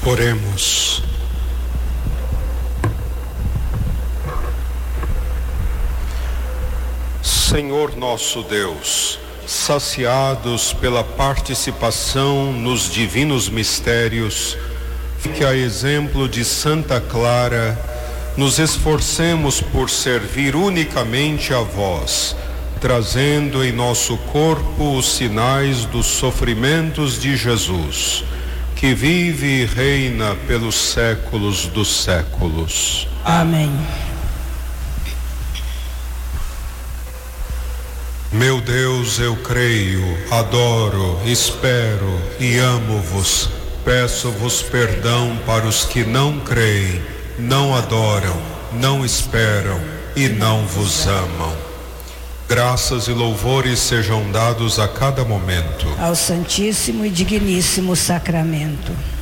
Oremos. Senhor nosso Deus, saciados pela participação nos divinos mistérios, que a exemplo de Santa Clara, nos esforcemos por servir unicamente a vós, trazendo em nosso corpo os sinais dos sofrimentos de Jesus, que vive e reina pelos séculos dos séculos. Amém. Meu Deus, eu creio, adoro, espero e amo-vos. Peço-vos perdão para os que não creem, não adoram, não esperam e não vos amam. Graças e louvores sejam dados a cada momento ao Santíssimo e Digníssimo Sacramento.